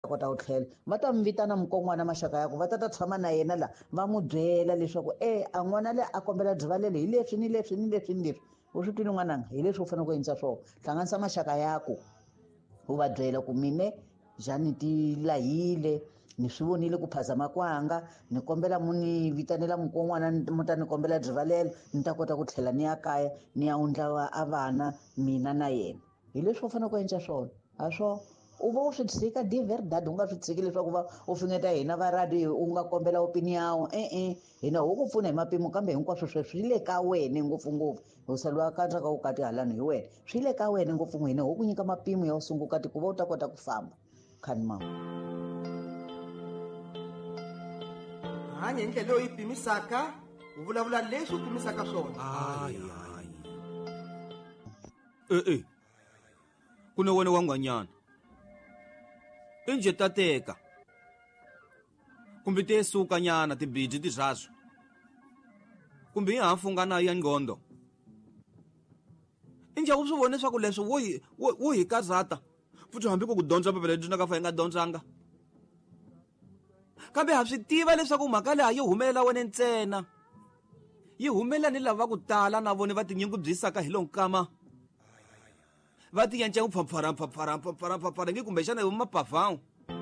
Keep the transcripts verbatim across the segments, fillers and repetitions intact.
kota ku tlhela va ta mi vitana mukon'wana maxaka yako va ta ta tshama na yena la va n'wi byela leswaku e a n'wana le a kombela rivalelo hi leswi ni leswi ni leswi ni leswi u swi twini n'wananga hi leswi u fanele ku endla swona hlanganisa maxaka yako u va byela ku mine jani ti lahile ni swi vonile ku phazama kwanga ni kombela mu ni vitanela mukon'wana mu ta ni kombela rivalelo ni ta kota ku tlhela ni ya kaya ni ya undla a vana mina na yena hi leswi u fanele ku endla swona a swo u va u swi tshika di verdad u nga swi tshiki leswaku va u fineta hina va radio u nga kombela opinion e-e hina ho ku pfuna hi mapimo kambe hinkwaswo sweswo swi le ka wena ngopfungopfu u saliwa katsa ka u kati halani hi wena swi le ka wena ngopfu n'wina ho ku nyika mapimo ya u sungukati ku va u ta kota ku famba khani mama hanya hi ndlela leyi u yi pimisaka u vulavula leswi u pimisaka swona hayi hayi e-e kuna wena wangwanyana inje tateka kumbe tesuka nyana tibiji tizazwo kumbe hi hafungana ya ngqondo inje u swi vone swaku leswi wo hi wo hi kazata futhi hambi ku ku dyondza papila lebyi na ka fa hi nga dyondzanga kambe ha swi tiva leswaku mhaka leyi yi humelela wena ntsena yi humelela ni lava ku tala na vona va tinyungubyisaka hi lonkama va ti yanca ku pfapfara pfapfara pfapfara pfapfara ngi kumbe xana hi mapavhawu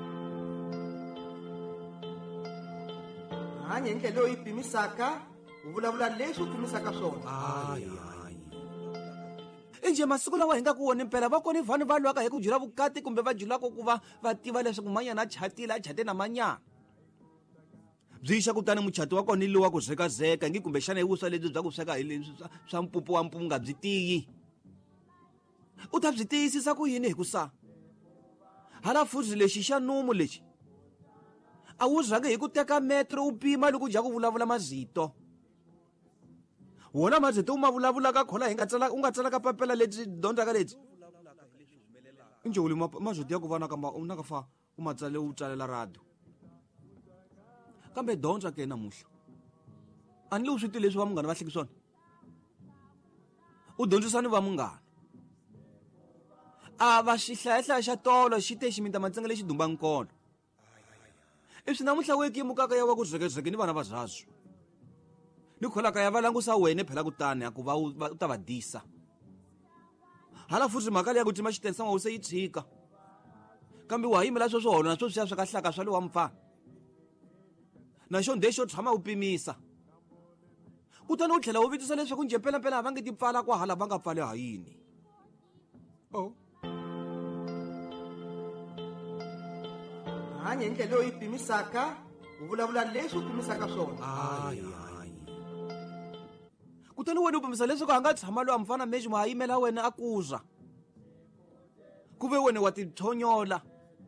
hanya hi ndlela leyi u yi pimisaka u vulavula leswi u pimisaka swona hayi hayi inje masiku lawa hi nga ku woni mpela va koni vanhu va lwaka hi ku jula vukati kumbe va julaka ku va va tiva leswaku manyana a chatile a chate na manyana byi xa kutani muchati wa kona ni lowa ku zwekazeka ngi kumbe xana hi vuswa lebyi bya ku sweka hi leswi swa mpupu wa mpupu nga byi tiyi u ta byi tiyisisa ku yini hi ku sa hala futhi lexi xa nomu lexi a wu zangi hi ku teka metro u pima loko u dya ku vulavula mazito wona mazito u ma vulavulaka khola hi nga tsala u nga tsalaka papela lebyi dyondzaka lebyi inje u lima mazito ya ku vana kamba u na ka fa u ma tsale u tsalela radio kambe dyondza ke namuhla a ni le u swi tivi leswi va munghana va hleki swona u dyondzisani va munghana a va xihlayahlaya xa tolo xi te xi minta matsenge lexi dumbanga kona i swi namuntlha weki yimukaka ya va ku zhekazheke ni vana va zazwo ni kholaka ya va langusa wena phela kutani ya ku va u ta va disa hala futhi mhaka leyi ya ku tima xitenisa wa se yi tshika kambe wa yimela swo swo holo na swo swiya swa kahlaka swa le wa mfana na xo nde xo tshama u pimisa kutani u tlhela u vitisa leswaku nje mpelampela va nge ti pfala kwa hala va nga pfali ha yini oh hanya hi ndlela leyi u yi pimisaka u vulavula leswi u pimisaka swona hayi hayi kutani wena u pimisa leswaku a nga tshama loyi a mfana mexi ma yimela wena a kuza ku ve wena wa titshonyola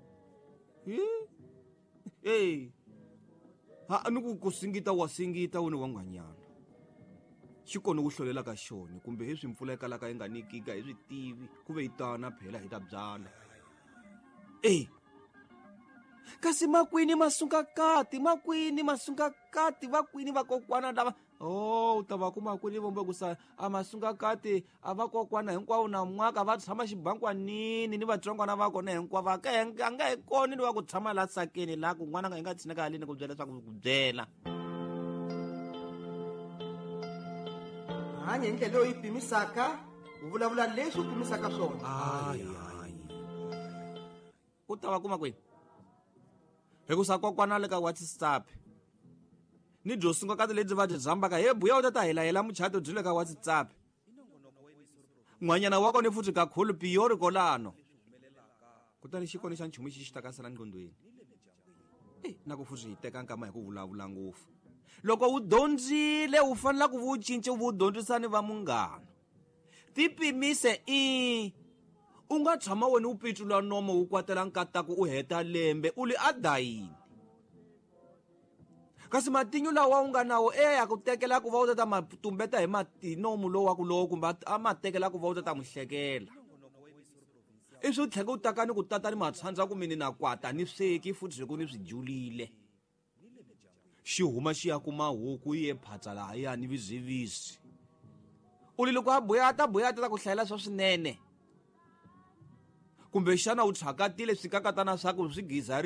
e ha ni ku ku singita wa singita wena wa n'wanyana xi kona ku hlolela ka xona kumbe hi swi mpfula ekalaka yi nga nikika hi swi tivi ku ve yi tana phela hi ta byala e kasi makwini masungakati makwini masungakati vakwini vakokwana lava oh ta va ku makwini vombe ku sa a masungakati a vakokwana hinkwawo na mwaka va tshama xibankwanini ni vatsongwana va kona hinkwavo a ka a nga hi koni ni va ku tshama la sakeni laha ku n'wana nga hi nga tshinaka halini ku byela leswaku ku byela hanya hi ndlela leyi u yi pimisaka u vulavula leswi u pimisaka swona hayi hayi u ta va ku makwini hi ku sa kokwana le ka WhatsApp ni byo sungakati lebyi va byi zambaka he buya u ta ta helayela muchato byi le ka WhatsApp n'wanyana wa kona futhi kakhulu piyori kolano kutani xikoni xa nchumu xi xi takasela nqondweni e na ku futhi hi teka nkama hi ku vulavula ngopfu loko u dyondzile u fanele ku vu cince vu dyondzisani va munghana tipimise i u nga tshama wena u pitsula nomo u kwatela nkatako u heta lembe u li adayini kasi matinyo lawa u nga nawo eya ku tekela ku va u ta ta matumbeta hi matinomu lowa ku lowo kumbe a ma tekela ku va u ta ta muhlekela i swi tlhela u takani ku tatani matshandza ku mini na kwata ni sweki futhi ku ni swi julile xi huma xi ya kuma huku yi ye phatsa laha yani vizivisi u li loko a buya a ta buya a ta ta ku hlayela swa swinene kumbe xana u tshakatile swikakatana swa ku swi giza